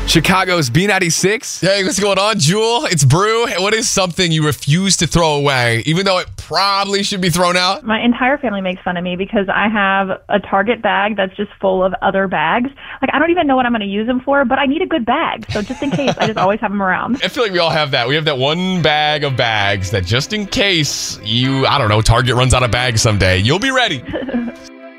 Chicago's B96. Hey, what's going on, Jewel? It's Brew. What is something you refuse to throw away, even though it probably should be thrown out? My entire family makes fun of me because I have a Target bag that's just full of other bags. Like, I don't even know what I'm going to use them for, but I need a good bag. So just in case, I just always have them around. I feel like we all have that. We have that one bag of bags that just in case Target runs out of bags someday, you'll be ready.